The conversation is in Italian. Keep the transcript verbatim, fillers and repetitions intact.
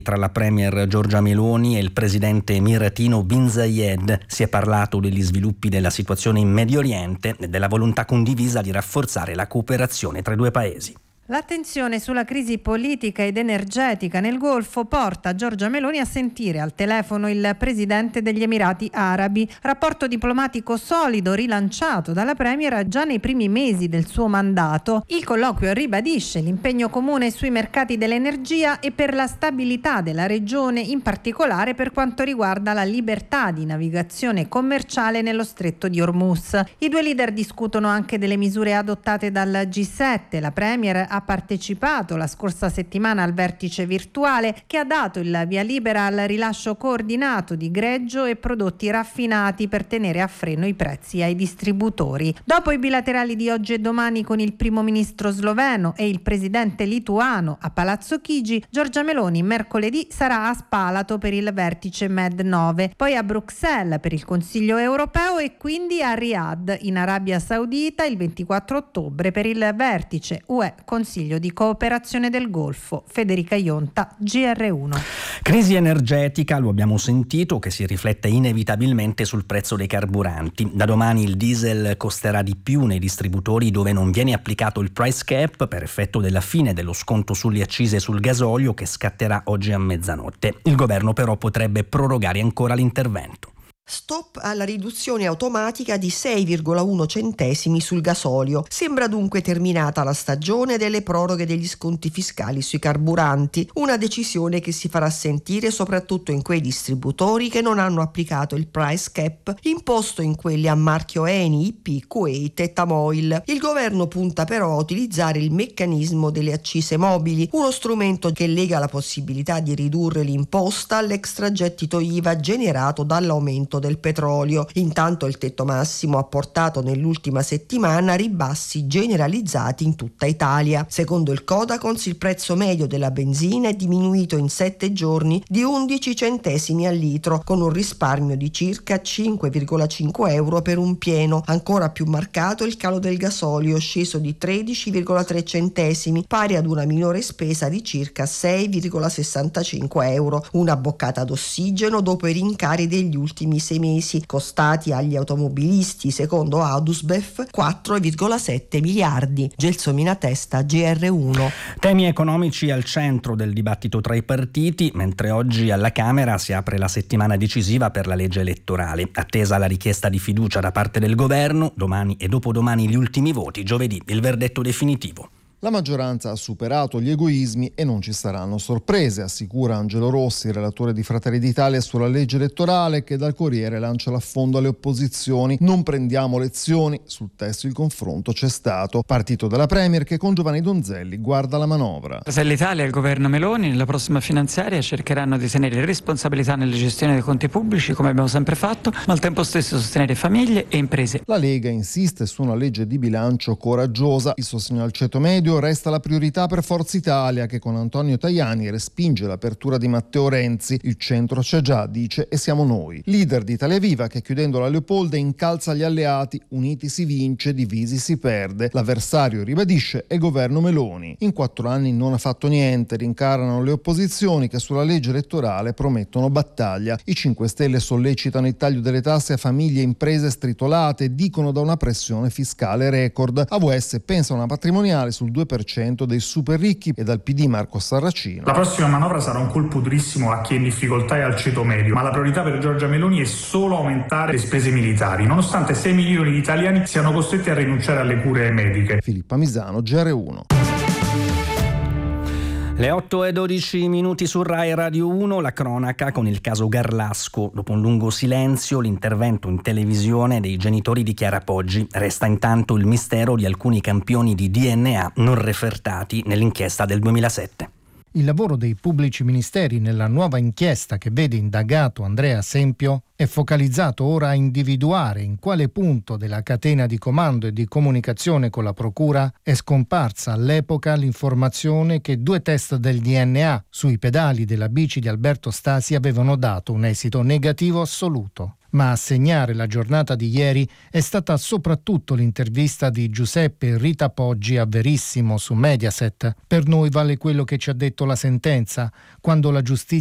Tra la premier Giorgia Meloni e il presidente emiratino Bin Zayed si è parlato degli sviluppi della situazione in Medio Oriente e della volontà condivisa di rafforzare la cooperazione tra i due paesi. L'attenzione sulla crisi politica ed energetica nel Golfo porta Giorgia Meloni a sentire al telefono il presidente degli Emirati Arabi. Rapporto diplomatico solido rilanciato dalla premier già nei primi mesi del suo mandato. Il colloquio ribadisce l'impegno comune sui mercati dell'energia e per la stabilità della regione, in particolare per quanto riguarda la libertà di navigazione commerciale nello stretto di Hormuz. I due leader discutono anche delle misure adottate dal G sette. La premier ha partecipato la scorsa settimana al vertice virtuale che ha dato il via libera al rilascio coordinato di greggio e prodotti raffinati per tenere a freno i prezzi ai distributori. Dopo i bilaterali di oggi e domani con il primo ministro sloveno e il presidente lituano a Palazzo Chigi, Giorgia Meloni mercoledì sarà a Spalato per il vertice Med nove, poi a Bruxelles per il Consiglio europeo e quindi a Riyadh in Arabia Saudita il ventiquattro ottobre per il vertice U E Consiglio di cooperazione del Golfo. Federica Ionta, G R uno. Crisi energetica, lo abbiamo sentito, che si riflette inevitabilmente sul prezzo dei carburanti. Da domani il diesel costerà di più nei distributori dove non viene applicato il price cap per effetto della fine dello sconto sulle accise sul gasolio che scatterà oggi a mezzanotte. Il governo però potrebbe prorogare ancora l'intervento. Stop alla riduzione automatica di sei virgola uno centesimi sul gasolio. Sembra dunque terminata la stagione delle proroghe degli sconti fiscali sui carburanti, una decisione che si farà sentire soprattutto in quei distributori che non hanno applicato il price cap imposto in quelli a marchio Eni, I P, Kuwait e Tamoil. Il governo punta però a utilizzare il meccanismo delle accise mobili, uno strumento che lega la possibilità di ridurre l'imposta all'extragettito I V A generato dall'aumento del petrolio. Intanto il tetto massimo ha portato nell'ultima settimana ribassi generalizzati in tutta Italia. Secondo il Codacons il prezzo medio della benzina è diminuito in sette giorni di undici centesimi al litro, con un risparmio di circa cinque virgola cinque euro per un pieno. Ancora più marcato il calo del gasolio, sceso di tredici virgola tre centesimi, pari ad una minore spesa di circa sei virgola sessantacinque euro. Una boccata d'ossigeno dopo i rincari degli ultimi sei mesi, costati agli automobilisti, secondo Adusbef, quattro virgola sette miliardi. Gelsomina Testa, G R uno. Temi economici al centro del dibattito tra i partiti, mentre oggi alla Camera si apre la settimana decisiva per la legge elettorale. Attesa la richiesta di fiducia da parte del governo, domani e dopodomani gli ultimi voti, giovedì il verdetto definitivo. La maggioranza ha superato gli egoismi e non ci saranno sorprese, assicura Angelo Rossi, relatore di Fratelli d'Italia sulla legge elettorale, che dal Corriere lancia l'affondo alle opposizioni. Non prendiamo lezioni, sul testo il confronto c'è stato. Partito dalla Premier che con Giovanni Donzelli guarda la manovra. Se l'Italia e il governo Meloni nella prossima finanziaria cercheranno di tenere responsabilità nella gestione dei conti pubblici come abbiamo sempre fatto, ma al tempo stesso sostenere famiglie e imprese. La Lega insiste su una legge di bilancio coraggiosa. Il sostegno al ceto medio resta la priorità per Forza Italia, che con Antonio Tajani respinge l'apertura di Matteo Renzi. Il centro c'è già, dice, e siamo noi. Leader di Italia Viva che, chiudendo la Leopolda, incalza gli alleati. Uniti si vince, divisi si perde. L'avversario, ribadisce, è governo Meloni. In quattro anni non ha fatto niente, rincarano le opposizioni che sulla legge elettorale promettono battaglia. I cinque Stelle sollecitano il taglio delle tasse a famiglie e imprese stritolate, dicono da una pressione fiscale record. A V S pensa a una patrimoniale sul due per cento dei super ricchi e dal P D Marco Sarracino. La prossima manovra sarà un colpo durissimo a chi è in difficoltà e al ceto medio, ma la priorità per Giorgia Meloni è solo aumentare le spese militari, nonostante sei milioni di italiani siano costretti a rinunciare alle cure mediche. Filippa Misano, G R uno. Le otto e dodici minuti su Rai Radio uno, la cronaca con il caso Garlasco. Dopo un lungo silenzio, l'intervento in televisione dei genitori di Chiara Poggi. Resta intanto il mistero di alcuni campioni di D N A non refertati nell'inchiesta del duemilasette. Il lavoro dei pubblici ministeri nella nuova inchiesta che vede indagato Andrea Sempio è focalizzato ora a individuare in quale punto della catena di comando e di comunicazione con la procura è scomparsa all'epoca l'informazione che due test del D N A sui pedali della bici di Alberto Stasi avevano dato un esito negativo assoluto. Ma a segnare la giornata di ieri è stata soprattutto l'intervista di Giuseppe e Rita Poggi a Verissimo su Mediaset. Per noi vale quello che ci ha detto la sentenza. Quando la giustizia